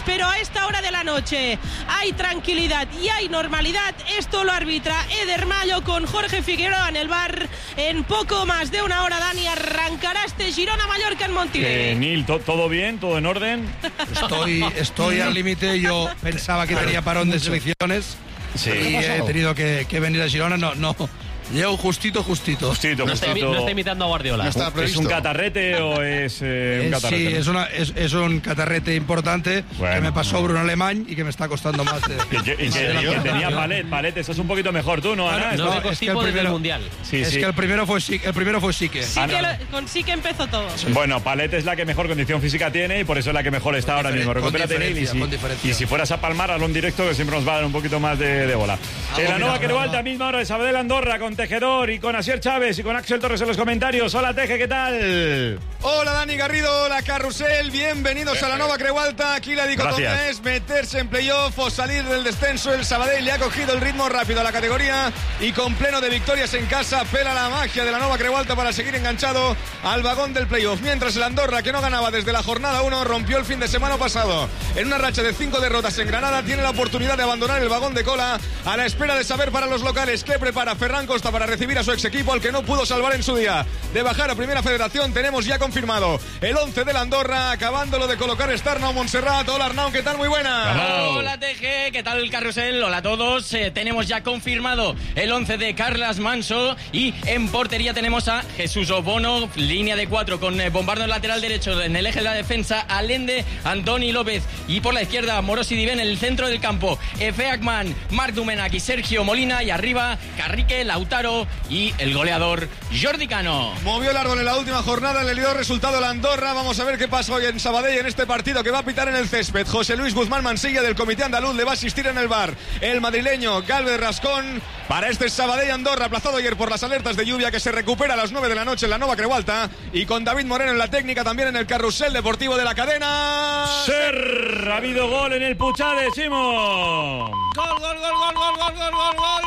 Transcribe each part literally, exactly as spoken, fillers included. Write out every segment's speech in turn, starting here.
pero a esta hora de la noche hay tranquilidad y hay normalidad. Esto lo arbitra Eder Mayo con Jorge Figueroa en el bar. En poco más de una hora, Dani, arrancará este Girona-Mallorca en Montilivi. Eh, Nil, ¿to- ¿todo bien? ¿Todo en orden? Estoy, estoy al límite. Yo pensaba que tenía parón de selecciones Sí. y he tenido que, que venir a Girona. No, no. Llego justito, justito. Justito, No está, justito. no está imitando a Guardiola. No está ¿Es previsto. un catarrete o es eh, un Eh, catarrete? sí, ¿no? es, una, es, es un catarrete importante Bueno. que me pasó Bruno Alemán y que me está costando más de... Y que, y más que- de la y que cuenta. tenía Palet, Palet, estás un poquito mejor tú, ¿no, Ana? No, No, es que el tipo desde primero- el Mundial. Sí, es sí. que el primero fue Sique. El primero fue Sique. Sí Ah, que no, lo- con sí que empezó todo. Bueno, Palet es la que mejor condición física tiene y por eso es la que mejor está ahora diferen- mismo. con Recupérate, Nil, y diferencia, si, con diferencia. y si fueras a palmar, hazlo en directo, que siempre nos va a dar un poquito más de, de bola. Algo En la nueva mira, Querualta, ¿verdad? misma hora de Sabadell Andorra, con Tejedor y con Asier Chávez y con Axel Torres en los comentarios. Hola, Teje, ¿qué tal? Hola Dani Garrido, hola Carrusel, bienvenidos a la nueva Creualta. Aquí la dicotomía Gracias. es meterse en playoff o salir del descenso. El Sabadell le ha cogido el ritmo rápido a la categoría y con pleno de victorias en casa pela la magia de la nueva Creualta para seguir enganchado al vagón del playoff. Mientras el Andorra, que no ganaba desde la jornada uno, rompió el fin de semana pasado en una racha de cinco derrotas en Granada, tiene la oportunidad de abandonar el vagón de cola a la espera de saber para los locales qué prepara Ferran Costa para recibir a su ex equipo, al que no pudo salvar en su día de bajar a Primera Federación. Tenemos ya confirmado el once del Andorra, acabándolo de colocar está Arnau Montserrat. Hola Arnau, ¿qué tal? Muy buena. Arnau. Hola T G, ¿qué tal Carrusel? Hola a todos. Eh, tenemos ya confirmado el once de Carlas Manso y en portería tenemos a Jesús Obono, línea de cuatro con eh, Bombardo en lateral derecho, en el eje de la defensa Allende, Antoni López y por la izquierda Morosi Diven en el centro del campo, Efe Akman, Marc Dumenac y Sergio Molina, y arriba Carrique, Lautaro y el goleador Jordi Cano. Movió el árbol en la última jornada, le dio resultado la Andorra. Vamos a ver qué pasa hoy en Sabadell en este partido que va a pitar en el césped. José Luis Guzmán Mansilla del Comité Andaluz le va a asistir en el bar. El madrileño Gálvez Rascón para este Sabadell Andorra, aplazado ayer por las alertas de lluvia, que se recupera a las nueve de la noche en la nueva Creualta, y con David Moreno en la técnica, también en el carrusel deportivo de la cadena. Ser, ha habido gol en el Puchade, Simón. Gol, gol, gol, gol, gol, gol, gol, gol, gol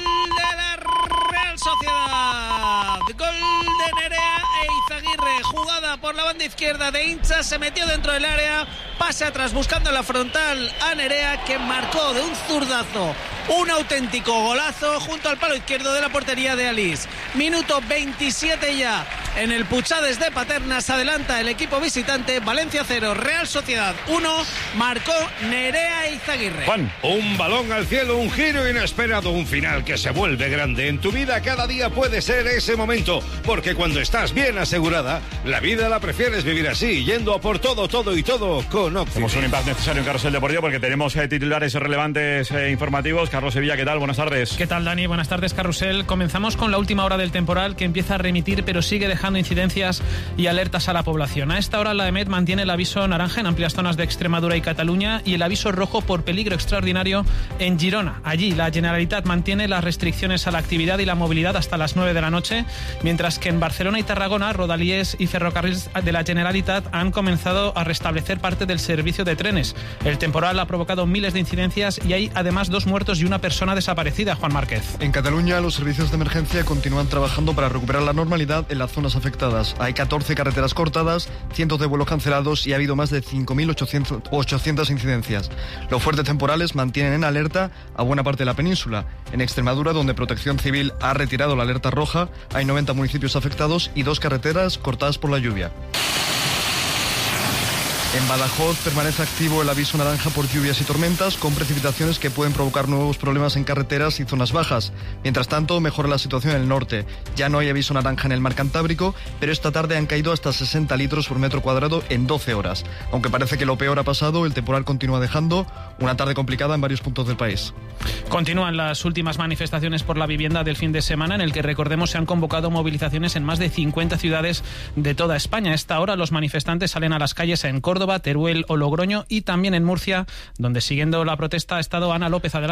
de la Real Sociedad. Gol de Nerea e Izaguirre. Jugada por la banda izquierda de Hincha, se metió dentro del área, pase atrás buscando la frontal a Nerea, que marcó de un zurdazo un auténtico golazo junto al palo izquierdo de la portería de Alís. Minuto veintisiete ya en el Puchades de Paterna. Se adelanta el equipo visitante. Valencia cero, Real Sociedad uno. Marcó Nerea Izaguirre. Juan. Un balón al cielo, un giro inesperado, un final que se vuelve grande. En tu vida cada día puede ser ese momento, porque cuando estás bien asegurada, la vida la prefieres vivir así, yendo a por todo, todo y todo con Occident. Tenemos un impasse necesario en Carrusel Deportivo porque tenemos eh, titulares relevantes e informativos. Carlos Sevilla, ¿qué tal? Buenas tardes. ¿Qué tal, Dani? Buenas tardes, Carrusel. Comenzamos con la última hora del temporal, que empieza a remitir, pero sigue dejando incidencias y alertas a la población. A esta hora la EMET mantiene el aviso naranja en amplias zonas de Extremadura y Cataluña y el aviso rojo por peligro extraordinario en Girona. Allí la Generalitat mantiene las restricciones a la actividad y la movilidad hasta las nueve de la noche, mientras que en Barcelona y Tarragona, rodalíes y ferrocarriles de la Generalitat han comenzado a restablecer parte del servicio de trenes. El temporal ha provocado miles de incidencias y hay además dos muertos y una persona desaparecida. Juan Márquez. En Cataluña, los servicios de emergencia continúan trabajando para recuperar la normalidad en las zonas afectadas. Hay catorce carreteras cortadas, cientos de vuelos cancelados y ha habido más de cinco mil ochocientas incidencias. Los fuertes temporales mantienen en alerta a buena parte de la península. En Extremadura, donde Protección Civil ha retirado la alerta roja, hay noventa municipios afectados y dos carreteras cortadas por la lluvia. En Badajoz permanece activo el aviso naranja por lluvias y tormentas, con precipitaciones que pueden provocar nuevos problemas en carreteras y zonas bajas. Mientras tanto, mejora la situación en el norte. Ya no hay aviso naranja en el mar Cantábrico, pero esta tarde han caído hasta sesenta litros por metro cuadrado en doce horas. Aunque parece que lo peor ha pasado, el temporal continúa dejando una tarde complicada en varios puntos del país. Continúan las últimas manifestaciones por la vivienda del fin de semana, en el que, recordemos, se han convocado movilizaciones en más de cincuenta ciudades de toda España. A esta hora los manifestantes salen a las calles en Córdoba, Teruel o Logroño, y también en Murcia, donde, siguiendo la protesta, ha estado Ana López. Adelante.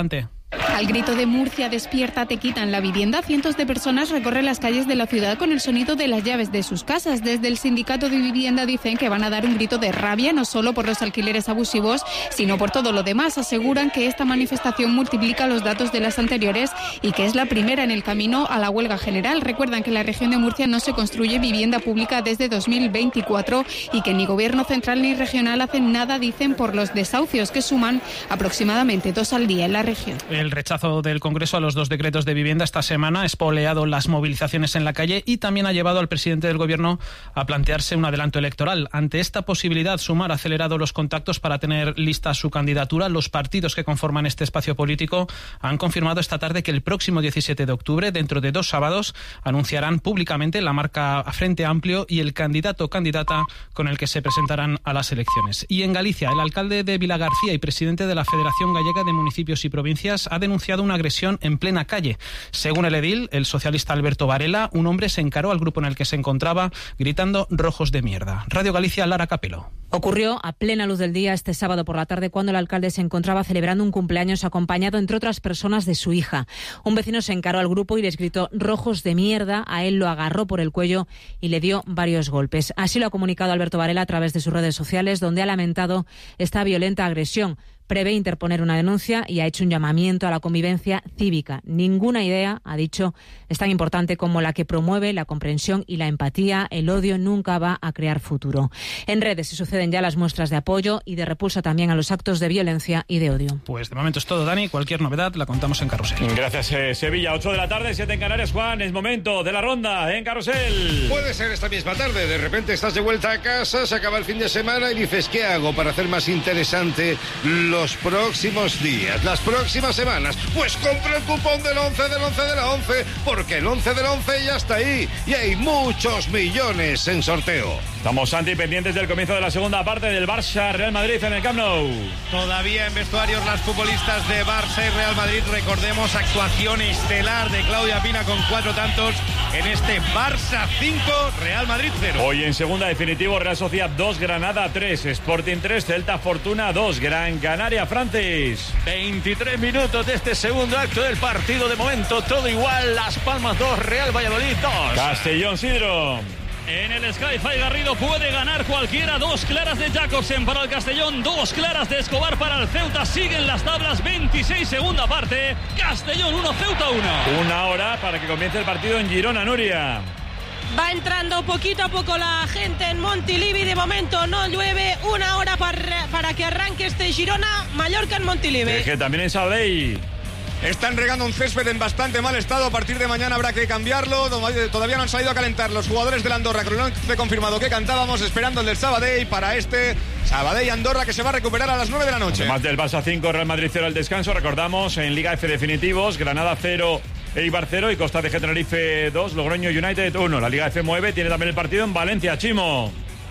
Al grito de Murcia despierta, te quitan la vivienda, cientos de personas recorren las calles de la ciudad con el sonido de las llaves de sus casas. Desde el sindicato de vivienda dicen que van a dar un grito de rabia no solo por los alquileres abusivos, sino por todo lo demás. Aseguran que esta manifestación multiplica los datos de las anteriores y que es la primera en el camino a la huelga general. Recuerdan que en la región de Murcia no se construye vivienda pública desde dos mil veinticuatro y que ni gobierno central ni regional hacen nada, dicen, por los desahucios, que suman aproximadamente dos al día en la región. El rechazo del Congreso a los dos decretos de vivienda esta semana ha espoleado las movilizaciones en la calle y también ha llevado al presidente del Gobierno a plantearse un adelanto electoral. Ante esta posibilidad, Sumar ha acelerado los contactos para tener lista su candidatura. Los partidos que conforman este espacio político han confirmado esta tarde que el próximo diecisiete de octubre, dentro de dos sábados, anunciarán públicamente la marca Frente Amplio y el candidato o candidata con el que se presentarán a las elecciones. Y en Galicia, el alcalde de Vilagarcía y presidente de la Federación Gallega de Municipios y Provincias ha denunciado una agresión en plena calle. Según el edil, el socialista Alberto Varela, un hombre se encaró al grupo en el que se encontraba gritando "rojos de mierda". Radio Galicia, Lara Capelo. Ocurrió a plena luz del día este sábado por la tarde cuando el alcalde se encontraba celebrando un cumpleaños acompañado, entre otras personas, de su hija. Un vecino se encaró al grupo y les gritó "rojos de mierda". A él lo agarró por el cuello y le dio varios golpes. Así lo ha comunicado Alberto Varela a través de sus redes sociales, donde ha lamentado esta violenta agresión. Prevé interponer una denuncia y ha hecho un llamamiento a la convivencia cívica. Ninguna idea, ha dicho, es tan importante como la que promueve la comprensión y la empatía. El odio nunca va a crear futuro. En redes se suceden ya las muestras de apoyo y de repulsa también a los actos de violencia y de odio. Pues de momento es todo, Dani. Cualquier novedad la contamos en Carrusel. Gracias, eh, Sevilla. ocho de la tarde, siete en Canarias. Juan, es momento de la ronda en Carrusel. Puede ser esta misma tarde. De repente estás de vuelta a casa, se acaba el fin de semana y dices, ¿qué hago para hacer más interesante lo los próximos días, las próximas semanas? Pues compra el cupón del once del once de la once, porque el once del once ya está ahí y hay muchos millones en sorteo. Estamos, Santi, pendientes del comienzo de la segunda parte del Barça-Real Madrid en el Camp Nou. Todavía en vestuarios las futbolistas de Barça y Real Madrid. Recordemos, actuación estelar de Claudia Pina con cuatro tantos en este Barça cinco, Real Madrid cero. Hoy en segunda, definitivo, Real Sociedad dos, Granada tres, Sporting tres, Celta Fortuna dos, Gran Canaria, Francis. veintitrés minutos de este segundo acto del partido. De momento todo igual. Las Palmas dos, Real Valladolid dos. Castellón, Sidro. En el Sky-Fi Garrido puede ganar cualquiera. Dos claras de Jacobsen para el Castellón, dos claras de Escobar para el Ceuta. Siguen las tablas, veintiséis segunda parte. Castellón uno, Ceuta uno. Una hora para que comience el partido en Girona, Nuria. Va entrando poquito a poco la gente en Montilivi. De momento no llueve. Una hora para, para que arranque este Girona Mallorca en Montilivi. Es que también en Sabadell están regando un césped en bastante mal estado. A partir de mañana habrá que cambiarlo. Todavía no han salido a calentar los jugadores del Andorra. Creo que he confirmado que cantábamos, esperando el del Sabadell para este Sabadell-Andorra, que se va a recuperar a las nueve de la noche. Además del Barça cinco, Real Madrid cero al descanso. Recordamos, en Liga F definitivos, Granada cero, Eibar cero y Costa de Tenerife dos, Logroño United uno. La Liga F mueve, tiene también el partido en Valencia, Chimo.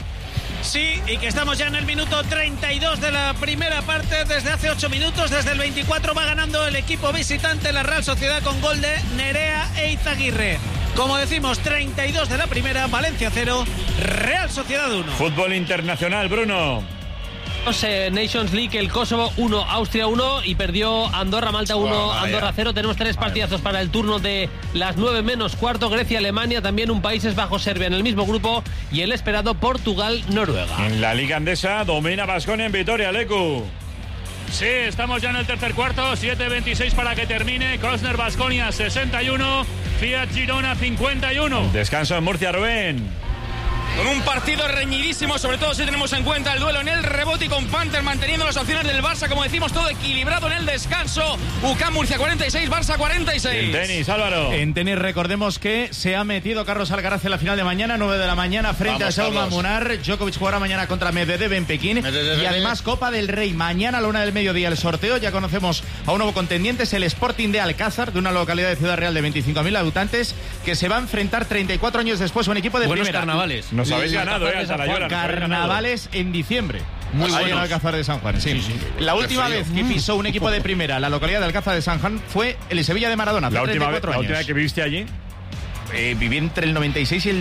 Sí, y que estamos ya en el minuto treinta y dos de la primera parte. Desde hace ocho minutos, desde el veinticuatro, va ganando el equipo visitante, la Real Sociedad, con gol de Nerea e Izaguirre. Como decimos, treinta y dos de la primera, Valencia cero, Real Sociedad uno. Fútbol internacional, Bruno. Nations League, el Kosovo uno, Austria uno y perdió Andorra, Malta uno, oh, Andorra cero. Tenemos tres partidazos para el turno de las nueve menos cuarto. Grecia, Alemania, también un Países Bajos, Serbia en el mismo grupo y el esperado Portugal, Noruega. En la Liga Andesa domina Baskonia en Vitoria, Lecu. Sí, estamos ya en el tercer cuarto, siete veintiséis para que termine. Krosner Baskonia sesenta y uno, Fiat Girona cincuenta y uno. Descanso en Murcia, Rubén. Con un partido reñidísimo, sobre todo si tenemos en cuenta el duelo en el rebote y con Panther manteniendo las opciones del Barça, como decimos, todo equilibrado en el descanso. U C A M Murcia cuarenta y seis, Barça cuarenta y seis. En tenis, Álvaro. En tenis, recordemos que se ha metido Carlos Alcaraz en la final de mañana, nueve de la mañana, frente Vamos, a Jaume Munar. Djokovic jugará mañana contra Medvedev en Pekín. Medvedev. Y además Copa del Rey, mañana a la una del mediodía el sorteo. Ya conocemos a un nuevo contendiente, es el Sporting de Alcázar, de una localidad de Ciudad Real de veinticinco mil habitantes, que se va a enfrentar treinta y cuatro años después a un equipo de Buenos primera. carnavales. Nos habéis ganado, eh. Llora, Carnavales en diciembre. Muy bueno en Alcázar de San Juan. Sí. Sí, sí. La última vez que pisó un equipo de primera la localidad de Alcázar de San Juan fue el Sevilla de Maradona. La última, vez, la última vez que viviste allí. Eh, viví entre el noventa y seis y el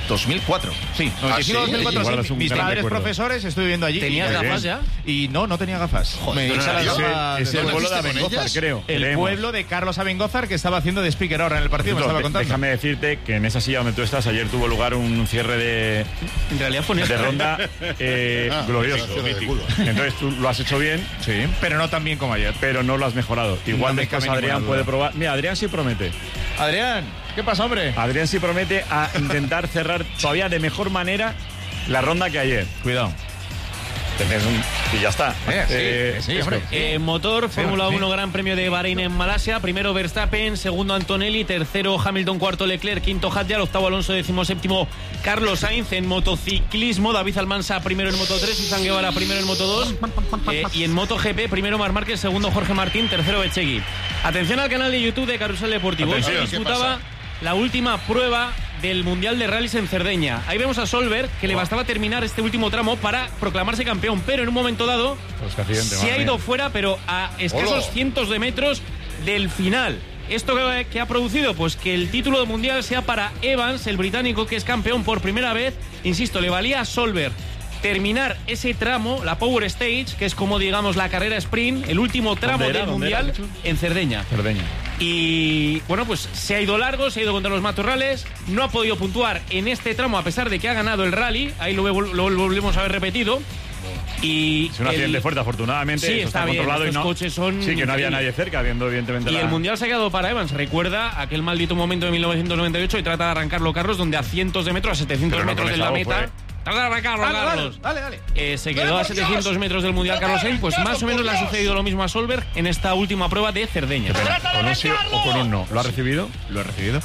dos mil cuatro. Sí, noventa y cinco dos mil cuatro. Sí. Mis padres profesores, estoy viviendo allí. ¿Tenías y, gafas ya? Y no, no tenía gafas. Joder, me no, no, no, es el pueblo de Abengózar, creo. El Creemos. pueblo de Carlos Abengózar, que estaba haciendo de speaker ahora en el partido, Entonces, me estaba contando. Déjame decirte que en esa silla donde tú estás, ayer tuvo lugar un cierre de, en realidad fue de ronda eh, ah, glorioso. Entonces tú lo has hecho bien, sí, pero no tan bien como ayer. Pero no lo has mejorado. Igual no después Adrián puede probar. Mira, Adrián sí promete. Adrián, ¿qué pasa, hombre? Adrián sí promete a intentar cerrar todavía de mejor manera la ronda que ayer. Cuidado. Un... Y ya está. Eh, sí, eh, sí, hombre. Eh, motor, Fórmula uno, Gran Premio de Bahrein en Malasia. Primero Verstappen, segundo Antonelli, tercero Hamilton, cuarto Leclerc, quinto Hadjar, octavo Alonso, décimo séptimo Carlos Sainz. En motociclismo, David Almansa primero en Moto tres, Izan Guevara primero en Moto dos. Eh, y en MotoGP, primero Marc Márquez, segundo Jorge Martín, tercero Becegui. Atención al canal de YouTube de Carrusel Deportivo. Hoy se disputaba la última prueba del Mundial de Rallys en Cerdeña. Ahí vemos a Solberg, que le bastaba terminar este último tramo para proclamarse campeón, pero en un momento dado se ha ido fuera, pero a escasos Hola. cientos de metros del final. ¿Esto que ha producido? Pues que el título de mundial sea para Evans, el británico, que es campeón por primera vez. Insisto, le valía a Solberg terminar ese tramo, la Power Stage, que es como, digamos, la carrera sprint, el último tramo del mundial en Cerdeña. Cerdeña. Y bueno, pues se ha ido largo, se ha ido contra los matorrales, no ha podido puntuar en este tramo a pesar de que ha ganado el rally. Ahí lo, lo, lo volvemos a ver repetido. Y es un accidente fuerte, afortunadamente. Sí, eso está, está bien, controlado y no. Coches son sí, que no había nadie cerca, viendo evidentemente y la... el mundial se ha quedado para Evans. Recuerda aquel maldito momento de mil novecientos noventa y ocho y trata de arrancarlo Carlos, donde a cientos de metros, a setecientos Pero metros no de la meta. fue. Trata de arrancarlo, dale, Carlos. Dale, dale. Eh, se quedó a setecientos metros del mundial Carlos Sainz. Pues más o menos le ha sucedido lo mismo a Solberg en esta última prueba de Cerdeña. ¿Con un sí o con un no? ¿Lo ha recibido? Lo he recibido.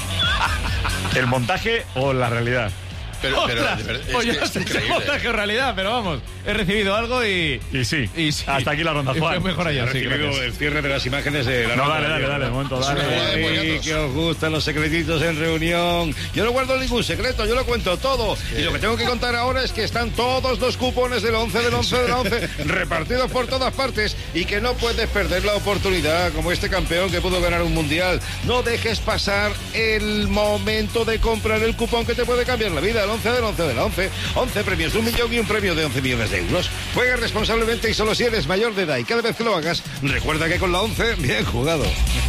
¿El montaje o la realidad? Pero, pero, Ostras, es pues que yo es no sé increíble. si montaje o realidad, pero vamos, he recibido algo y... Y sí, y sí. hasta aquí la ronda, Y Juan. fue mejor allá, Ha sí, recibido gracias. el cierre de las imágenes de la No, ronda dale, de dale, ayer. dale, un momento, dale. Ay, que os gustan los secretitos en reunión. Yo no guardo ningún secreto, yo lo cuento todo. Y lo que tengo que contar ahora es que están todos los cupones del once, del once, del once repartidos por todas partes y que no puedes perder la oportunidad como este campeón que pudo ganar un mundial. No dejes pasar el momento de comprar el cupón que te puede cambiar la vida. El once del once del once. once premios de un millón y un premio de once millones de euros. Juega responsablemente y solo si eres mayor de edad. Y cada vez que lo hagas, recuerda que con la once, bien jugado.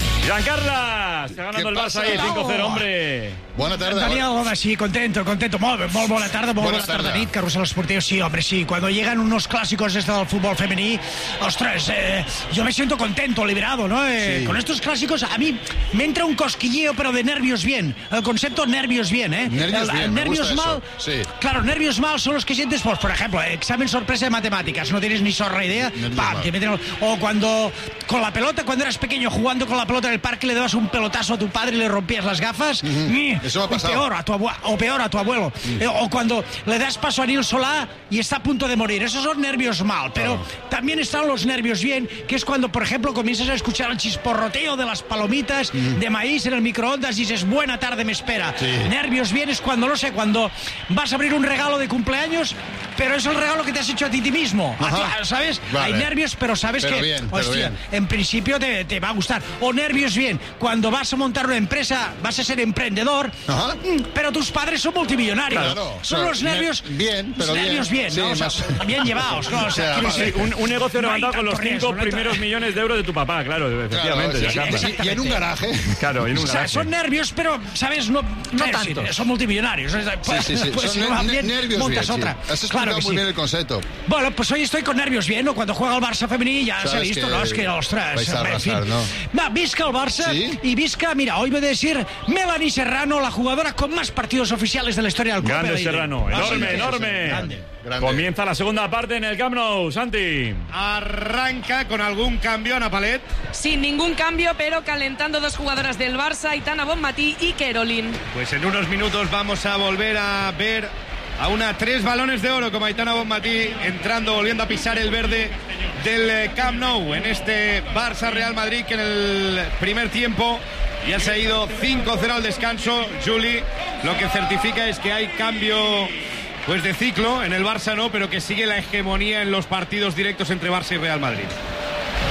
Giancarla, está ganando el Barça ahí cinco cero, hombre. Bona tarda. Daniel, home, sí, contento, contento. Molt, molt bona tarda, molt Bona bona tarda, tarda. nit, Carrusel Esportiu. Sí, hombre, sí. Cuando llegan unos clásicos este del fútbol femení, ostras, eh, yo me siento contento, liberado, ¿no? Eh, Sí. Con estos clásicos a mí me entra un cosquilleo, pero de nervios bien. El concepto nervios bien, ¿eh? Nervios El- bien, el me nervios gusta mal. eso, sí. Claro, nervios mal son los que sientes, pues, por ejemplo, examen sorpresa de matemáticas, no tienes ni zorra idea, Nervios ¡pam! mal. Te meten- o cuando con la pelota, cuando eras pequeño jugando con la pelota en el parque, le dabas un pelotazo a tu padre y le rompías las gafas. Ni- Eso me ha o pasado. peor, a tu abue- o peor a tu abuelo. Eh, o cuando le das paso a Nil Solá y está a punto de morir. Esos son nervios mal, pero también están los nervios bien, que es cuando, por ejemplo, comienzas a escuchar el chisporroteo de las palomitas de maíz en el microondas y dices, buena tarde me espera. Sí. Nervios bien es cuando, no sé, cuando vas a abrir un regalo de cumpleaños, pero es el regalo que te has hecho a ti mismo. A Ajá. ti- ¿Sabes? Vale. Hay nervios, pero sabes Pero que, bien, pero hostia, bien. en principio te, te va a gustar. O nervios bien, cuando vas a montar una empresa, vas a ser emprendedor, Ajá. mm, pero tus padres son multimillonarios. Claro. Son O sea, los nervios. ne- bien, pero bien. nervios bien, Sí, ¿no? O sea, más- bien llevados, ¿no? O sea, O sea, quiero más- decir, Sí, un, un negocio no hay levantado con los tanto cinco riesgo, no hay primeros tanto- millones de euros de tu papá, claro, efectivamente. Claro, sí, Giancarla. y, y en un garaje. Claro, y en un O sea, garaje. son nervios, pero, ¿sabes? No, no tantos. son multimillonarios. O sea, Sí, sí, sí. pues, Son si ne- no van ne- bien, nervios montas bien, sí. otra. Has explicado Claro que muy sí. bien el concepto. Bueno, pues hoy estoy con nervios bien, ¿no? Cuando juega el Barça femení ya se ha Sabes visto, que ¿no? Es que, ostras, vais a en fin. arrasar, ¿no? Va, visca el Barça ¿Sí? y visca, mira, hoy voy a decir Melanie Serrano, la jugadora con más partidos oficiales de la historia del club. Grande Pellegrini. Serrano, Ah, sí, enorme, sí, sí, enorme. grande. Grande. Comienza la segunda parte en el Camp Nou, Santi. Arranca con algún cambio, Ana Palet. Sin ningún cambio, pero calentando dos jugadoras del Barça, Aitana Bonmatí y Caroline. Pues en unos minutos vamos a volver a ver a una tres balones de oro como Aitana Bonmatí entrando, volviendo a pisar el verde del eh, Camp Nou en este Barça Real Madrid, que en el primer tiempo ya se ha ido cinco cero al descanso. Juli, lo que certifica es que hay cambio pues de ciclo en el Barça, no, pero que sigue la hegemonía en los partidos directos entre Barça y Real Madrid.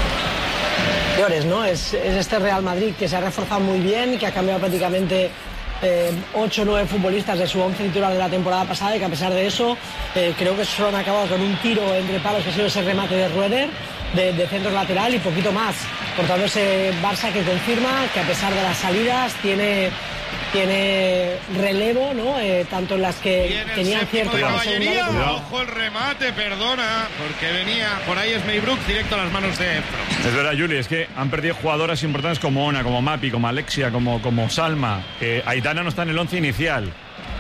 Peores, ¿no? Es, es este Real Madrid que se ha reforzado muy bien, que ha cambiado prácticamente eh, ocho o nueve futbolistas de su once titular de la temporada pasada y que a pesar de eso eh, creo que solo han acabado con un tiro entre palos que ha sido ese remate de Rueder de, de centro lateral y poquito más. Por tanto, ese Barça que confirma que a pesar de las salidas tiene tiene relevo, ¿no? Eh, tanto en las que tenían cierto caballería. Ojo el remate, perdona, porque venía por ahí Smeybrook directo a las manos de Pro. Es verdad, Juli, es que han perdido jugadoras importantes como Ona, como Mapi, como Alexia, como, como Salma. Eh, Aitana no está en el once inicial.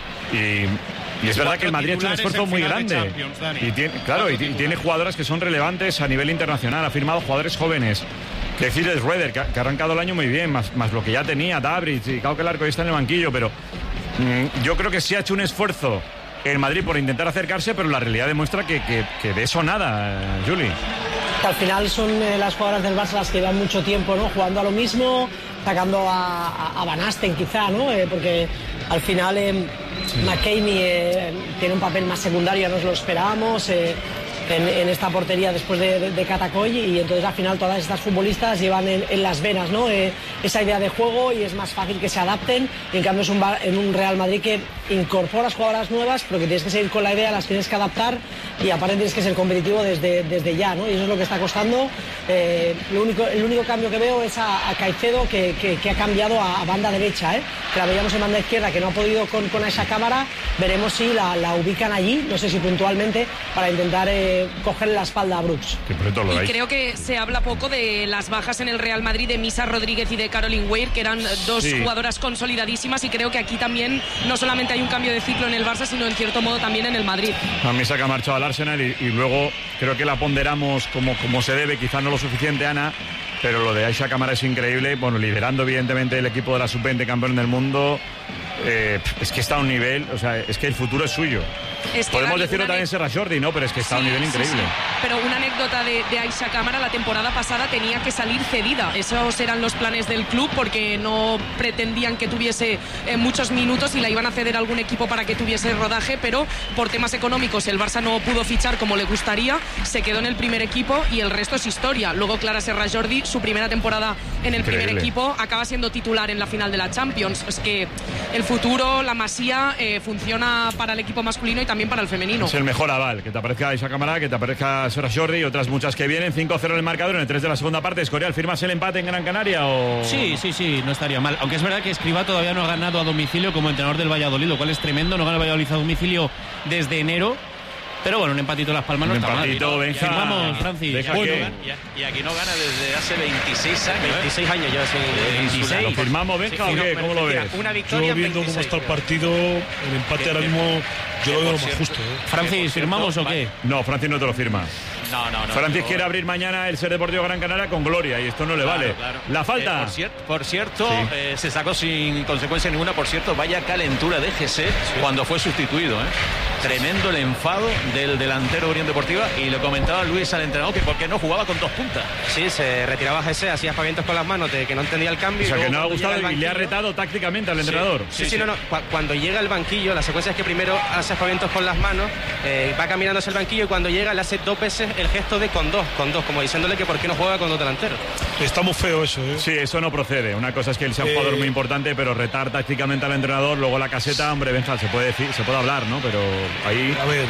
Y, y es verdad que el Madrid ha hecho un esfuerzo muy grande. Y tiene, claro, y, y tiene jugadoras que son relevantes a nivel internacional. Ha firmado jugadores jóvenes. Que decir es Rueder, que ha, que ha arrancado el año muy bien, más, más lo que ya tenía, Dabrich y Cauque Larco, está en el banquillo, pero mmm, yo creo que sí ha hecho un esfuerzo el Madrid por intentar acercarse, pero la realidad demuestra que, que, que de eso nada, eh, Juli. Que al final son eh, las jugadoras del Barça las que llevan mucho tiempo, ¿no? Jugando a lo mismo, sacando a, a, a Van Asten quizá, ¿no? Eh, porque al final eh, sí. McKennie eh, tiene un papel más secundario, nos lo esperábamos. Eh, En, en esta portería después de, de, de Catacoy y entonces al final todas estas futbolistas llevan en, en las venas, ¿no? Eh, esa idea de juego y es más fácil que se adapten. En cambio es un, en un Real Madrid que incorporas jugadoras nuevas pero que tienes que seguir con la idea, las tienes que adaptar y aparte tienes que ser competitivo desde, desde ya, ¿no? Y eso es lo que está costando. Eh, lo único, el único cambio que veo es a, a Caicedo que, que, que ha cambiado a, a banda derecha, ¿eh? Que la veíamos en banda izquierda que no ha podido con, con esa cámara. Veremos si la, la ubican allí, no sé si puntualmente, para intentar eh, cogerle la espalda a Brooks. Y creo que se habla poco de las bajas en el Real Madrid de Misa Rodríguez y de Caroline Weir, que eran dos sí. jugadoras consolidadísimas, y creo que aquí también no solamente hay un cambio de ciclo en el Barça, sino en cierto modo también en el Madrid. A Misa que ha marchado al Arsenal y, y luego creo que la ponderamos como, como se debe, quizás no lo suficiente, Ana, pero lo de Aisha Camara es increíble, bueno, liderando evidentemente el equipo de la sub veinte campeón del mundo. Eh, es que está a un nivel, o sea, es que el futuro es suyo. Es que podemos decirlo también en Serra Jordi, ¿no? Pero es que está sí, a un nivel increíble. Sí, sí. Pero una anécdota de, de Aisha Camara, la temporada pasada tenía que salir cedida. Esos eran los planes del club porque no pretendían que tuviese eh, muchos minutos y la iban a ceder a algún equipo para que tuviese rodaje, pero por temas económicos el Barça no pudo fichar como le gustaría, se quedó en el primer equipo y el resto es historia. Luego Clara Serra Jordi, su primera temporada en el increíble. primer equipo, acaba siendo titular en la final de la Champions. Es que el futuro, la Masía, eh, funciona para el equipo masculino y también para el femenino. Es el mejor aval, que te aparezca Aisha Camara, que te aparezca Serra Jordi y otras muchas que vienen. cinco cero en el marcador en el tres de la segunda parte. Escorial, ¿firmas el empate en Gran Canaria o...? Sí, sí, sí, no estaría mal. Aunque es verdad que Escribá todavía no ha ganado a domicilio como entrenador del Valladolid, lo cual es tremendo. No gana el Valladolid a domicilio desde enero. Pero bueno, un empatito en Las Palmas no un está mal. Empatito, Benja. Firmamos, Francis. Deja bueno, y, y aquí no gana desde hace veintiséis años. veintiséis años ya, sí. veintiséis. ¿Lo firmamos, Benja, sí, o qué? ¿Cómo lo ves? Una victoria. Yo viendo cómo está el partido, el empate ahora mismo, yo lo veo lo más justo. ¿eh? Francis, ¿firmamos o qué? No, Francis no te lo firma. No, no, no. Francis no, quiere abrir mañana el Ser Deportivo Gran Canaria con gloria y esto no le claro, vale. Claro. La falta. Eh, por, cier por cierto, sí. eh, se sacó sin consecuencia ninguna. Por cierto, vaya calentura de G C sí. cuando fue sustituido. ¿eh? Tremendo el enfado del delantero Unión Deportiva y lo comentaba Luis al entrenador que porque no jugaba con dos puntas. Sí, se retiraba G C, hacía aspavientos con las manos de que no entendía el cambio. O sea, que no le ha gustado y banquillo, le ha retado tácticamente al entrenador. Sí, sí, sí, sí, sí. no, no. Cuando llega al banquillo, la secuencia es que primero hace aspavientos con las manos, eh, va caminando hacia el banquillo y cuando llega le hace dos veces el gesto de con dos, con dos, como diciéndole que por qué no juega con dos delanteros. Está muy feo eso, ¿eh? Sí, eso no procede. Una cosa es que él sea un eh... jugador muy importante, pero retar tácticamente al entrenador, luego la caseta, hombre, Benja, se puede decir, se puede hablar, ¿no? Pero ahí... A ver,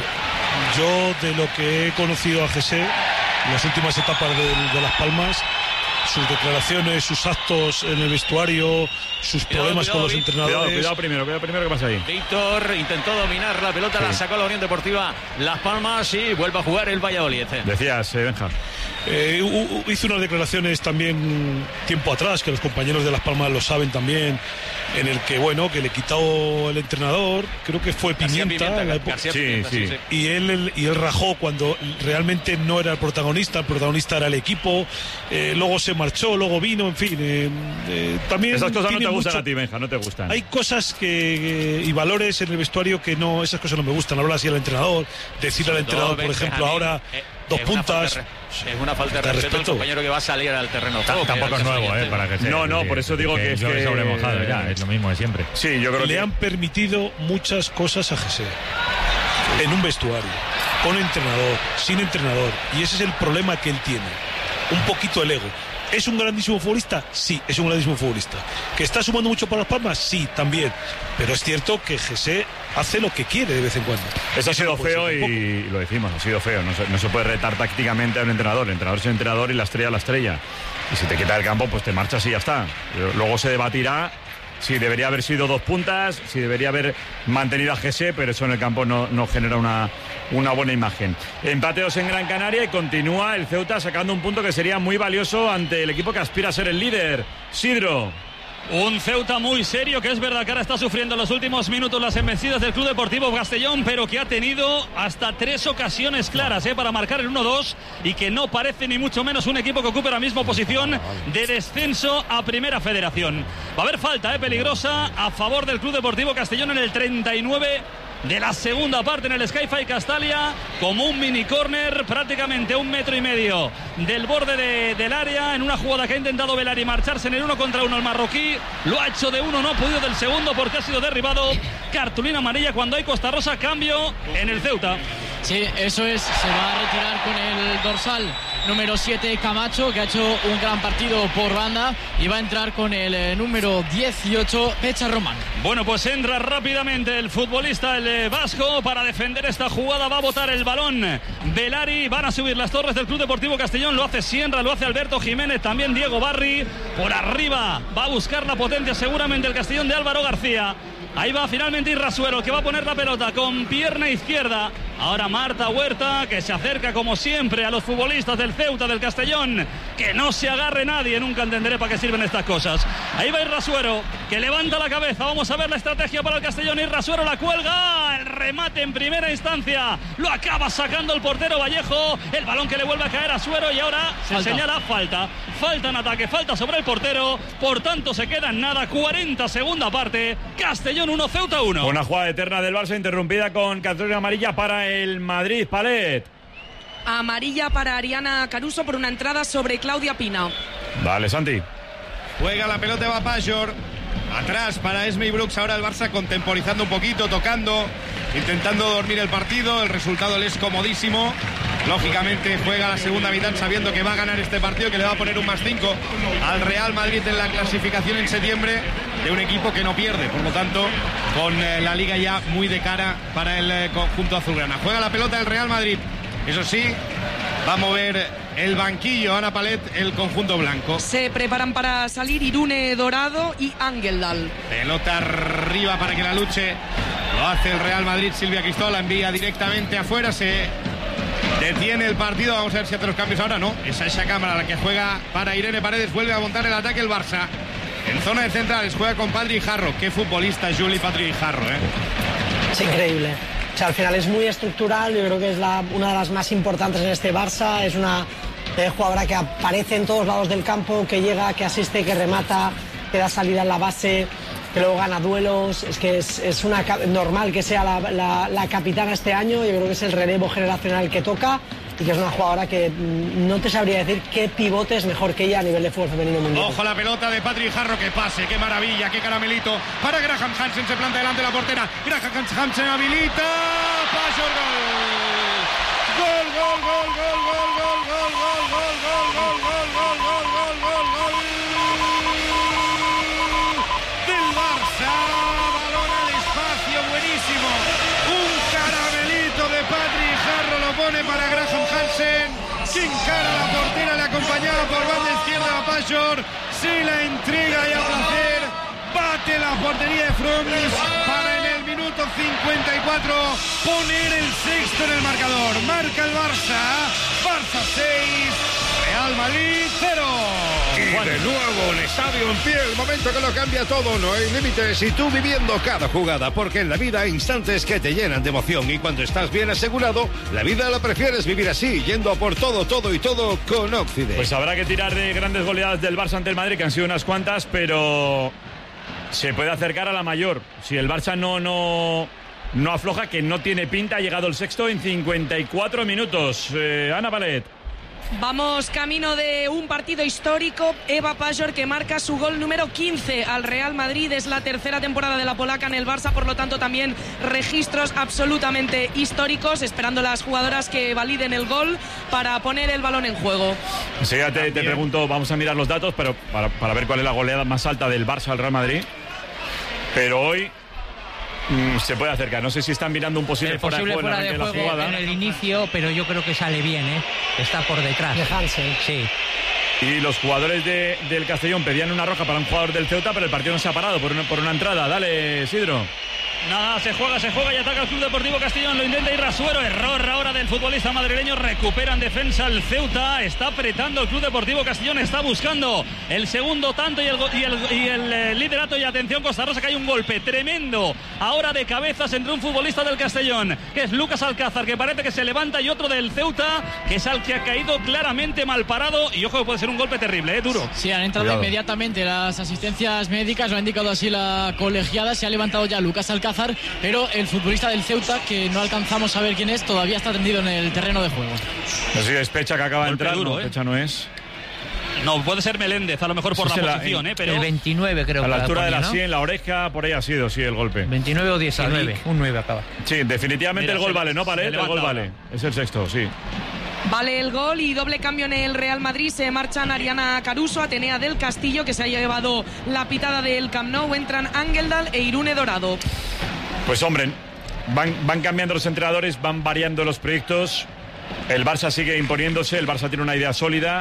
yo de lo que he conocido a G C en las últimas etapas de, de Las Palmas, sus declaraciones, sus actos en el vestuario, sus cuidado, problemas cuidado, con los Víctor, entrenadores. Cuidado, cuidado primero, cuidado primero, ¿qué pasa ahí? Víctor intentó dominar la pelota, sí. la sacó la Unión Deportiva Las Palmas y vuelve a jugar el Valladolid. Decías, eh, Benja. Eh, hizo unas declaraciones también tiempo atrás, que los compañeros de Las Palmas lo saben también, en el que, bueno, que le quitó el entrenador, creo que fue Pimienta, Pimienta, la García sí, Pimienta sí. Sí, sí. Y él, él y él rajó cuando realmente no era el protagonista, el protagonista era el equipo, eh, luego se marchó, luego vino, en fin, eh, eh, también esas cosas no te gustan mucho... a ti, Benja, no te gustan. Hay cosas que, y valores en el vestuario que no, esas cosas no me gustan, hablar así al entrenador, decirle al entrenador, por ejemplo, ahora eh, dos puntas. Es una falta de, de respeto, respeto al compañero que va a salir al terreno. T Tampoco es nuevo, eh, para que sea. No, no, por eso digo que, que es que sobre mojado ya, es lo mismo de siempre. Sí, yo creo le que... han permitido muchas cosas a G C en un vestuario, con entrenador, sin entrenador, y ese es el problema que él tiene. Un poquito el ego. ¿Es un grandísimo futbolista? Sí, es un grandísimo futbolista. ¿Que está sumando mucho para Las Palmas? Sí, también. Pero es cierto que José hace lo que quiere de vez en cuando. Eso ha sido feo y lo decimos, ha sido feo. No se, no se puede retar tácticamente a un entrenador. El entrenador es el entrenador y la estrella la estrella. Y si te quita el campo, pues te marchas y ya está. Luego se debatirá si debería haber sido dos puntas, si debería haber mantenido a José, pero eso en el campo no, no genera una, una buena imagen. Empateos en Gran Canaria y continúa el Ceuta sacando un punto que sería muy valioso ante el equipo que aspira a ser el líder. Sidro. Un Ceuta muy serio, que es verdad que ahora está sufriendo en los últimos minutos las embestidas del Club Deportivo Castellón, pero que ha tenido hasta tres ocasiones claras eh, para marcar el uno dos y que no parece ni mucho menos un equipo que ocupe ahora mismo posición de descenso a Primera Federación. Va a haber falta eh, peligrosa a favor del Club Deportivo Castellón en el treinta y nueve de la segunda parte en el Sky-Fi Castalia, como un mini córner prácticamente a un metro y medio del borde de, del área, en una jugada que ha intentado Velari marcharse en el uno contra uno el marroquí, lo ha hecho de uno, no ha podido del segundo porque ha sido derribado. Cartulina amarilla cuando hay Costa Rosa, cambio en el Ceuta. Sí, eso es, se va a retirar con el dorsal número siete Camacho, que ha hecho un gran partido por banda, y va a entrar con el eh, número dieciocho Pecha Román. Bueno, pues entra rápidamente el futbolista, el eh, vasco, para defender esta jugada. Va a botar el balón Velari, van a subir las torres del Club Deportivo Castellón, lo hace Sienra, lo hace Alberto Jiménez, también Diego Barri, por arriba va a buscar la potencia seguramente el Castellón de Álvaro García. Ahí va finalmente Irrasuero, que va a poner la pelota con pierna izquierda. Ahora Marta Huerta, que se acerca como siempre a los futbolistas del Ceuta, del Castellón. Que no se agarre nadie, nunca entenderé para qué sirven estas cosas. Ahí va Irrasuero, que levanta la cabeza. Vamos a ver la estrategia para el Castellón. Irrasuero la cuelga, el remate en primera instancia. Lo acaba sacando el portero Vallejo. El balón que le vuelve a caer a Suero y ahora se señala falta. Falta en ataque, falta sobre el portero. Por tanto se queda en nada. cuarenta segunda parte. Castellón uno, Ceuta uno. Una jugada eterna del Barça interrumpida con cartulina amarilla para el Madrid. Palet. Amarilla para Ariana Caruso por una entrada sobre Claudia Pina. Vale, Santi. Juega la pelota, va Pajor. Atrás para Esme Brooks. Ahora el Barça contemporizando un poquito, tocando, intentando dormir el partido. El resultado le es comodísimo. Lógicamente juega la segunda mitad sabiendo que va a ganar este partido, que le va a poner un más cinco al Real Madrid en la clasificación en septiembre, de un equipo que no pierde. Por lo tanto, con eh, la liga ya muy de cara para el eh, conjunto azulgrana. Juega la pelota el Real Madrid. Eso sí, va a mover el banquillo Ana Palet, el conjunto blanco. Se preparan para salir Irune Dorado y Angeldal. Pelota arriba para que la luche. Lo hace el Real Madrid. Silvia Cristóbal la envía directamente afuera. Se detiene el partido. Vamos a ver si hace los cambios ahora. No, es esa cámara la que juega para Irene Paredes. Vuelve a montar el ataque el Barça. En zona de centrales juega con Patri Jarro. Qué futbolista Juli Patri Jarro, ¿eh? Es increíble. O sea, al final es muy estructural. Yo creo que es la, una de las más importantes en este Barça. Es una eh, jugadora que aparece en todos lados del campo, que llega, que asiste, que remata, que da salida en la base, que luego gana duelos. Es que es, es una, normal que sea la, la, la capitana este año. Yo creo que es el relevo generacional que toca y que es una jugadora que no te sabría decir qué pivote es mejor que ella a nivel de fútbol femenino mundial. Ojo la pelota de Patrick Jarro, que pase, qué maravilla, qué caramelito para Graham Hansen. Se planta delante de la portera. Graham Hansen habilita. Paso, gol. Gol, gol, gol, gol, gol, gol, gol, gol, gol, gol, gol, gol, gol, gol, gol, gol, gol del Barça. Balón al espacio, buenísimo. Un caramelito de Patrick Jarro lo pone para Graham Hansen, que encara la portera, le acompañaba por banda izquierda a Pajor, se la entrega y a placer, bate la portería de Frums para en el minuto cincuenta y cuatro poner el sexto en el marcador. Marca el Barça, Barça seis, Real Madrid cero. Y de nuevo el estadio en pie, el momento que lo cambia todo, no hay límites y tú viviendo cada jugada, porque en la vida hay instantes que te llenan de emoción y cuando estás bien asegurado, la vida la prefieres vivir así, yendo a por todo, todo y todo con Occident. Pues habrá que tirar de grandes goleadas del Barça ante el Madrid, que han sido unas cuantas, pero se puede acercar a la mayor. Si el Barça no, no, no afloja, que no tiene pinta, ha llegado el sexto en cincuenta y cuatro minutos. Eh, Ana Palet. Vamos camino de un partido histórico. Eva Pajor, que marca su gol número quince al Real Madrid. Es la tercera temporada de la polaca en el Barça, por lo tanto también registros absolutamente históricos, esperando las jugadoras que validen el gol para poner el balón en juego. Enseguida te, te pregunto, vamos a mirar los datos, pero para, para ver cuál es la goleada más alta del Barça al Real Madrid. Pero hoy mmm, se puede acercar. No sé si están mirando un posible, el posible fuera de juego, fuera de juego en, la jugada. En el inicio, pero yo creo que sale bien, ¿eh? Está por detrás. De Hansen. Sí. Y los jugadores de, del Castellón pedían una roja para un jugador del Ceuta, pero el partido no se ha parado por una, por una entrada. Dale, Isidro. Nada, se juega, se juega y ataca el Club Deportivo Castellón. Lo intenta ir Rasuero. Error ahora del futbolista madrileño. Recupera en defensa el Ceuta. Está apretando el Club Deportivo Castellón. Está buscando el segundo tanto y el, y el, y el eh, liderato. Y atención, Costa Rosa, que hay un golpe tremendo ahora de cabezas entre un futbolista del Castellón, que es Lucas Alcázar, que parece que se levanta, y otro del Ceuta, que es al que ha caído claramente mal parado. Y ojo, que puede ser un golpe terrible, ¿eh? Duro. Sí, han entrado Cuidado. inmediatamente las asistencias médicas. Lo ha indicado así la colegiada. Se ha levantado ya Lucas Alcázar, pero el futbolista del Ceuta, que no alcanzamos a ver quién es, todavía está tendido en el terreno de juego. Así es, Pecha, que acaba de entrar. Duro, no, ¿eh? Pecha no es. No, puede ser Meléndez, a lo mejor por sí, la posición, la, ¿eh? Pero el veintinueve creo. A la altura ponía, de la ¿no? sien, la oreja, por ahí ha sido, sí, el golpe. veintinueve o diecinueve, Sadik. Un nueve acaba. Sí, definitivamente. Mira, el gol se, vale, ¿no? Vale, el gol vale. Es el sexto, sí. Vale el gol y doble cambio en el Real Madrid. Se marchan Ariana Caruso, Atenea del Castillo, que se ha llevado la pitada del Camp Nou. Entran Angeldal e Irune Dorado. Pues hombre, van, van cambiando los entrenadores, van variando los proyectos. El Barça sigue imponiéndose, el Barça tiene una idea sólida.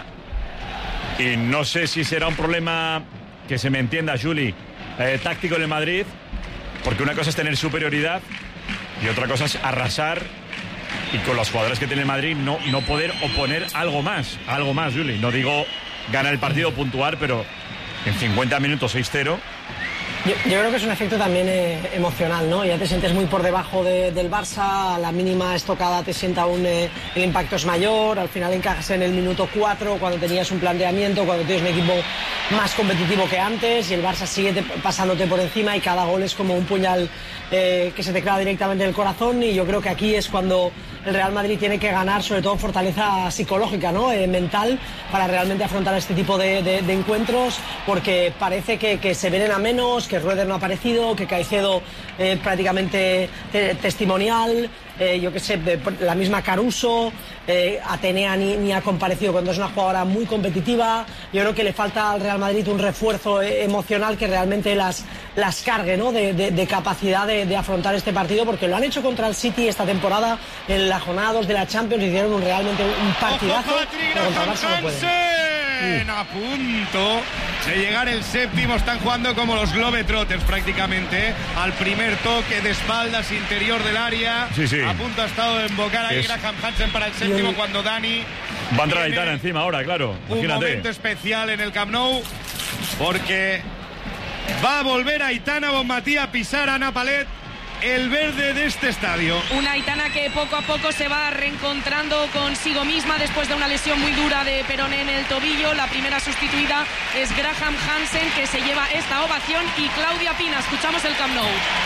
Y no sé si será un problema, que se me entienda, Juli, eh, táctico en el Madrid, porque una cosa es tener superioridad y otra cosa es arrasar, y con los jugadores que tiene el Madrid no, no poder oponer algo más, algo más, Juli. No digo ganar el partido, puntuar, pero en cincuenta minutos seis cero. Yo, yo creo que es un efecto también eh, emocional, ¿no? Ya te sientes muy por debajo de, del Barça, a la mínima estocada te sienta aún eh, el impacto es mayor, al final encajas en el minuto cuatro cuando tenías un planteamiento, cuando tienes un equipo más competitivo que antes, y el Barça sigue te, pasándote por encima, y cada gol es como un puñal eh, que se te clava directamente en el corazón. Y yo creo que aquí es cuando el Real Madrid tiene que ganar, sobre todo fortaleza psicológica, ¿no? Eh, mental, para realmente afrontar este tipo de, de, de encuentros, porque parece que, que se vienen a menos, que Rueder no ha aparecido, que Caicedo eh, prácticamente te, testimonial, eh, yo qué sé, de, la misma Caruso, eh, Atenea ni, ni ha comparecido cuando es una jugadora muy competitiva. Yo creo que le falta al Real Madrid un refuerzo eh, emocional que realmente las, las cargue, ¿no? de, de, de capacidad de, de afrontar este partido, porque lo han hecho contra el City esta temporada, en la jornada dos de la Champions hicieron un, realmente un partidazo, pero contra el Barça no pueden. A punto de llegar el séptimo, están jugando como los Globetrotters prácticamente, al primer toque de espaldas interior del área. Sí, sí. A punto ha estado de invocar ahí es... Graham Hansen para el séptimo, cuando Dani va a entrar a Aitana encima ahora, claro. Un Imagínate. momento especial en el Camp Nou, porque va a volver Aitana Bonmatí a pisar a Napalet el verde de este estadio. Una Aitana que poco a poco se va reencontrando consigo misma después de una lesión muy dura de peroné en el tobillo. La primera sustituida es Graham Hansen, que se lleva esta ovación, y Claudia Pina. Escuchamos el Camp Nou.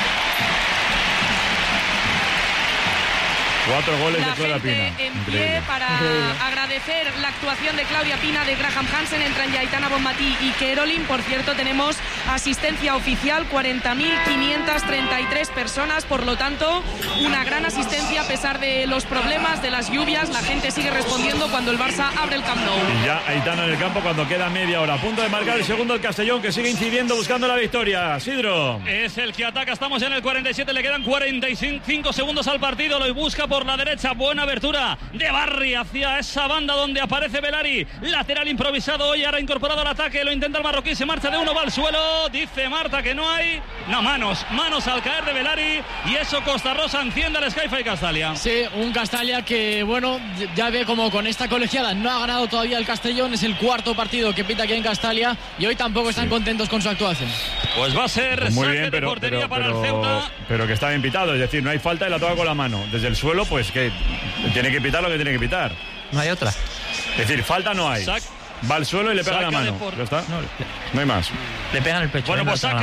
Cuatro goles la de Claudia gente Pina. En pie Increíble. para Increíble. agradecer la actuación de Claudia Pina, de Graham Hansen. Entran ya Aitana Bonmatí y Kerolin. Por cierto, tenemos asistencia oficial, cuarenta mil quinientas treinta y tres personas. Por lo tanto, una gran asistencia a pesar de los problemas, de las lluvias. La gente sigue respondiendo cuando el Barça abre el Camp Nou. Y ya Aitana en el campo cuando queda media hora. A punto de marcar el segundo el Castellón, que sigue incidiendo buscando la victoria. Sidro. Es el que ataca. Estamos en el cuarenta y siete. Le quedan cuarenta y cinco segundos al partido. Lo busca por la derecha. Buena abertura de Barry hacia esa banda donde aparece Belari. Lateral improvisado hoy, ahora incorporado al ataque. Lo intenta el marroquí. Se marcha de uno, va al suelo. Dice Marta que no hay. No, manos. Manos al caer de Belari. Y eso Costa Rosa enciende al Sky-Fi Castalia. Sí, un Castalia que, bueno, ya ve como con esta colegiada no ha ganado todavía el Castellón. Es el cuarto partido que pita aquí en Castalia. Y hoy tampoco están sí. contentos con su actuación. Pues va a ser pues muy saque bien, pero, de portería pero, para pero, el Ceuta. Pero que está bien pitado. Es decir, no hay falta y la toca con la mano. Desde el suelo, pues que tiene que pitar lo que tiene que pitar. No hay otra. Es decir, falta no hay. Va al suelo y le pega saca la mano. Por... Ya está. No, no hay más. Le pegan el pecho. Bueno, pues saca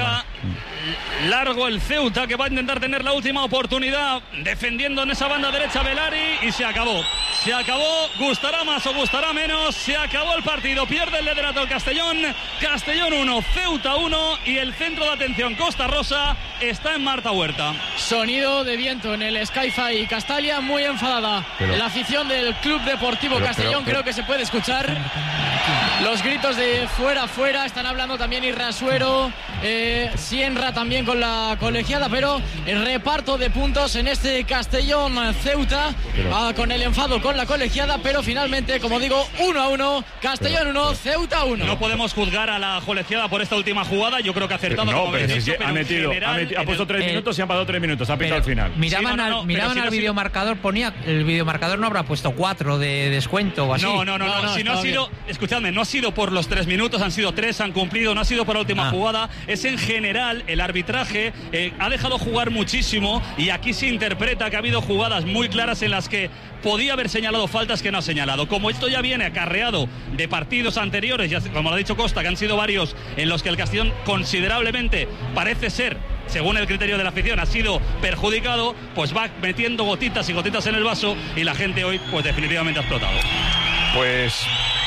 Largo el Ceuta, que va a intentar tener la última oportunidad defendiendo en esa banda derecha Belari, y se acabó. Se acabó, gustará más o gustará menos, se acabó el partido, pierde el liderato el Castellón. Castellón uno, Ceuta uno, y el centro de atención Costa Rosa está en Marta Huerta. Sonido de viento en el Sky-Fi Castalia, muy enfadada. Pero, la afición del Club Deportivo pero, Castellón, pero, pero, creo que se puede escuchar. Los gritos de fuera, fuera, están hablando también Irrasuero, eh, Sienra también con la colegiada, pero el reparto de puntos en este Castellón-Ceuta, ah, con el enfado con la colegiada, pero finalmente, como digo, uno a uno, Castellón uno, Ceuta uno. No podemos juzgar a la colegiada por esta última jugada, yo creo que ha acertado. No, como pero, dicho, si pero ha metido, general, ha, metido, ha puesto tres el, minutos y ha pasado tres minutos, ha pitado al final. Miraban sí, no, no, no, al, miraban si al no, videomarcador, ponía, el videomarcador no habrá puesto cuatro de descuento o así. No, no, no, no, No, no, si no ha está sido, escuchadme, no ha sido por los tres minutos, han sido tres, han cumplido, no ha sido por la última Ah. jugada, es en general el arbitraje, eh, ha dejado jugar muchísimo, y aquí se interpreta que ha habido jugadas muy claras en las que podía haber señalado faltas que no ha señalado. Como esto ya viene acarreado de partidos anteriores, ya, como lo ha dicho Costa, que han sido varios en los que el Castellón considerablemente parece ser, según el criterio de la afición, ha sido perjudicado, pues va metiendo gotitas y gotitas en el vaso, y la gente hoy pues definitivamente ha explotado. Pues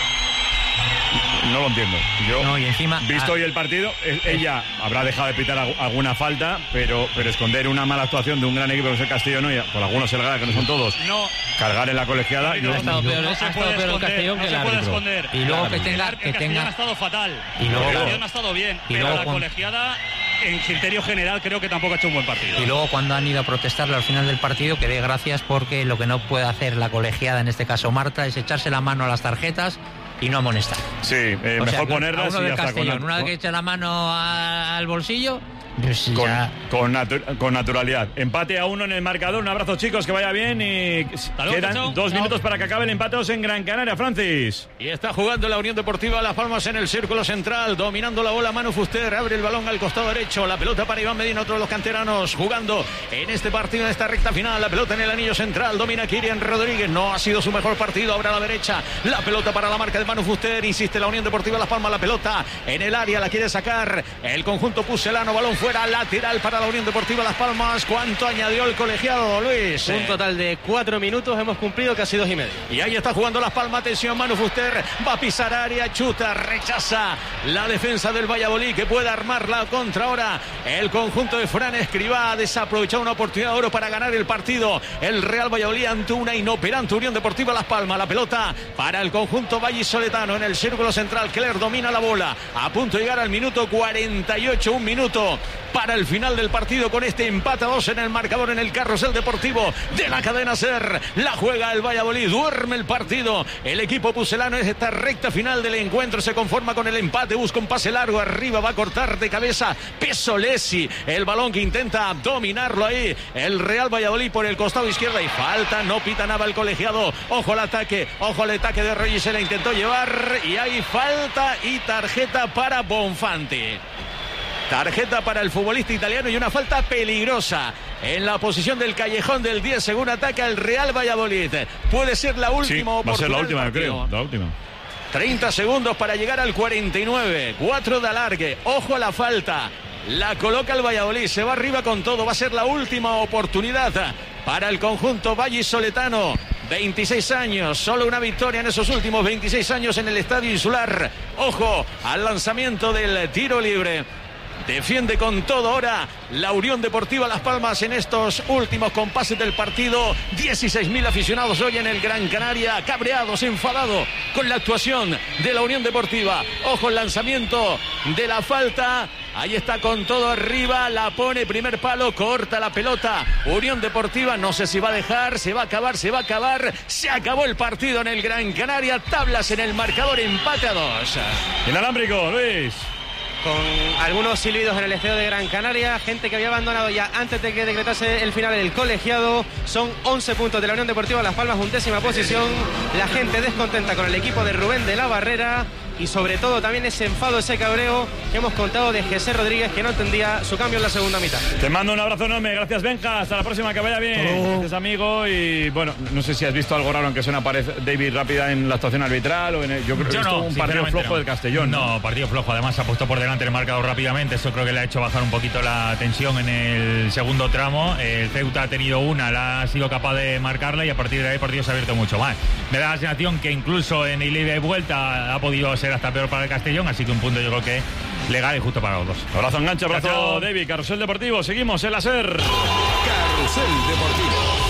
no lo entiendo. Yo, No, y encima, visto ah, hoy el partido, eh, ella habrá dejado de pitar algu- alguna falta, pero, pero esconder una mala actuación de un gran equipo que es el Castellón, y por algunos el Gala, que no son todos, no. cargar en la colegiada. No, yo- ha estado peor, no ha se estado puede peor el esconder, Castellón no que se el puede árbitro. esconder. Y luego que El tenga, ar- el que Castellón tenga ha estado fatal. Y luego- el Castellón ha estado bien, y pero luego la con- colegiada, en criterio general, creo que tampoco ha hecho un buen partido. Y luego cuando han ido a protestarle al final del partido, que dé gracias, porque lo que no puede hacer la colegiada, en este caso Marta, es echarse la mano a las tarjetas y no amonestar. Sí, eh, O mejor sea, ponerlas a uno y del ya está. Castellón, Con, una vez que echa la mano a- al bolsillo, pues con, ya- con, natu- con naturalidad. Empate a uno en el marcador. Un abrazo, chicos, que vaya bien. Y luego, quedan chao. dos Chao. minutos para que acabe el empate en Gran Canaria, Francis. Y está jugando la Unión Deportiva Las Palmas en el círculo central, dominando la bola Manu Fuster, abre el balón al costado derecho, la pelota para Iván Medina, otro de los canteranos jugando en este partido, en esta recta final, la pelota en el anillo central, domina Kirian Rodríguez, no ha sido su mejor partido, ahora a la derecha, la pelota para la marca de Manu Fuster, insiste la Unión Deportiva Las Palmas, la pelota en el área, la quiere sacar el conjunto pucelano, balón fuera, lateral para la Unión Deportiva Las Palmas. ¿Cuánto añadió el colegiado, Luis? Un total de cuatro minutos, hemos cumplido casi dos y medio. Y ahí está jugando Las Palmas, atención, Manu Fuster, va a pisar área, chuta, rechaza la defensa del Valladolid, que puede armar la contra ahora. El conjunto de Fran Escribá ha desaprovechado una oportunidad de oro para ganar el partido. El Real Valladolid ante una inoperante Unión Deportiva Las Palmas. La pelota para el conjunto vallisoletano en el círculo central. Keller domina la bola, a punto de llegar al minuto cuarenta y ocho, un minuto para el final del partido, con este empate a dos en el marcador en el carrusel deportivo de la cadena SER. La juega el Valladolid, duerme el partido. El equipo pucelano en esta recta final del encuentro se conforma con el empate, busca un pase largo arriba, va a cortar de cabeza Pesolesi, el balón que intenta dominarlo ahí el Real Valladolid por el costado izquierdo, y falta, no pita nada el colegiado. Ojo al ataque, ojo al ataque de Reyes, se la intentó llevar y hay falta y tarjeta para Bonfanti. Tarjeta para el futbolista italiano y una falta peligrosa en la posición del callejón del diez, según ataca el Real Valladolid. Puede ser la última Sí, va a oportunidad. ser la última, del yo creo. partido. La última. treinta segundos para llegar al cuarenta y nueve. cuatro de alargue. Ojo a la falta. La coloca el Valladolid. Se va arriba con todo. Va a ser la última oportunidad para el conjunto vallisoletano. veintiséis años. Solo una victoria en esos últimos veintiséis años en el Estadio Insular. Ojo al lanzamiento del tiro libre. Defiende con todo ahora la Unión Deportiva Las Palmas en estos últimos compases del partido. dieciséis mil aficionados hoy en el Gran Canaria, cabreados, enfadados con la actuación de la Unión Deportiva. Ojo el lanzamiento de la falta. Ahí está con todo arriba, la pone primer palo, corta la pelota. Unión Deportiva, no sé si va a dejar, se va a acabar, se va a acabar. Se acabó el partido en el Gran Canaria. Tablas en el marcador, empate a dos. Inalámbrico, Luis. Con algunos silbidos en el estadio de Gran Canaria, gente que había abandonado ya antes de que decretase el final del colegiado. Son once puntos de la Unión Deportiva Las Palmas, undécima posición. La gente descontenta con el equipo de Rubén de la Barrera. y sobre todo también ese enfado, ese cabreo que hemos contado de José Rodríguez, que no entendía su cambio en la segunda mitad. Te mando un abrazo enorme, gracias Benja, hasta la próxima, que vaya bien. Oh. Gracias amigo, y bueno, no sé si has visto algo raro, aunque suena pared David rápida en la actuación arbitral o en el, yo creo que yo he visto no, un partido flojo no. del Castellón. No, no, partido flojo, además ha puesto por delante el marcador rápidamente, eso creo que le ha hecho bajar un poquito la tensión en el segundo tramo. El Ceuta ha tenido una, la ha sido capaz de marcarla y a partir de ahí el partido se ha abierto mucho más. Me da la sensación que incluso en el ida y vuelta ha podido ser hasta peor para el Castellón, así que un punto yo creo que legal y justo para los dos. Abrazo enganche, abrazo David, Carrusel Deportivo, seguimos en la SER. Carrusel Deportivo.